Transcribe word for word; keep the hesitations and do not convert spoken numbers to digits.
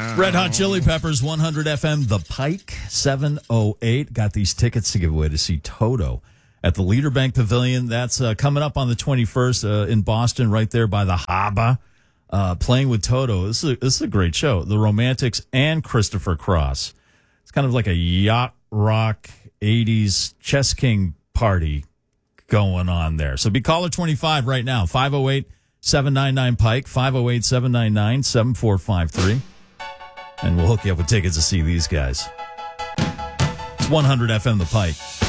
Red Hot Chili Peppers, one hundred F M, The Pike, seven oh eight. Got these tickets to give away to see Toto at the Leader Bank Pavilion. That's uh, coming up on the twenty-first uh, in Boston, right there by the Haba. Uh, playing with Toto. This is, a, this is a great show. The Romantics and Christopher Cross. It's kind of like a yacht rock eighties Chess King party going on there. So be caller twenty-five right now, five oh eight, seven nine nine, Pike, five oh eight, seven nine nine, seven four five three. And we'll hook you up with tickets to see these guys. It's one hundred F M The Pike.